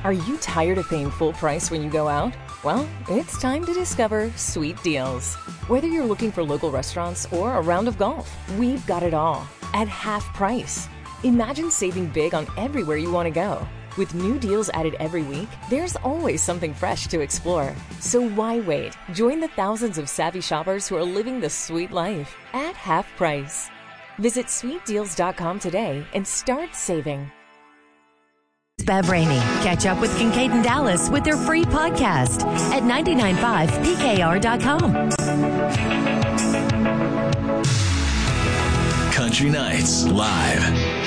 Are you tired of paying full price when you go out? Well, it's time to discover Sweet Deals. Whether you're looking for local restaurants or a round of golf, we've got it all at half price. Imagine saving big on everywhere you want to go. With new deals added every week, there's always something fresh to explore. So why wait? Join the thousands of savvy shoppers who are living the sweet life at half price. Visit sweetdeals.com today and start saving. Bev Rainey. Catch up with Kincaid and Dallas with their free podcast at 995pkr.com. Country Nights Live.